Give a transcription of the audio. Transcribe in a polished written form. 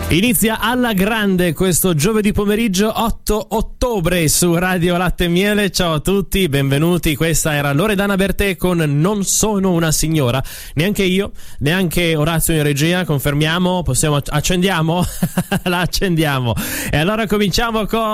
Inizia alla grande questo giovedì pomeriggio 8 ottobre su Radio Latte e Miele. Ciao a tutti, benvenuti. Questa era Loredana Bertè con Non sono una signora. Neanche io, neanche Orazio in regia, confermiamo, accendiamo? La accendiamo. E allora cominciamo con